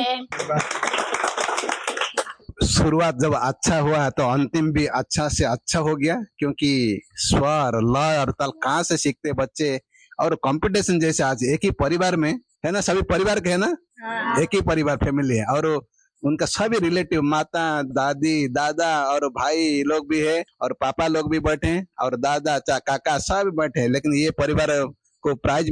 शुरुआत जब अच्छा हुआ तो अंतिम भी अच्छा से अच्छा हो गया, क्योंकि स्वर लय और ताल कहाँ से सीखते बच्चे। और कंपटीशन जैसे आज एक ही परिवार में है ना, सभी परिवार के है ना, एक ही परिवार फैमिली है, और उनका सभी रिलेटिव माता दादी दादा और भाई लोग भी है, और पापा लोग भी बैठे हैं, और दादा काका सब बैठे हैं, लेकिन ये परिवार को प्राइज